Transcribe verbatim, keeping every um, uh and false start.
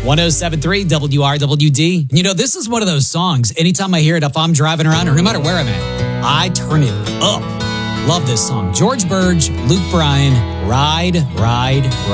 one oh seven point three W R W D. You know, this is one of those songs, anytime I hear it, if I'm driving around or no matter where I'm at, I turn it up. Love this song. George Burge, Luke Bryan, Ride, Ride, Ride.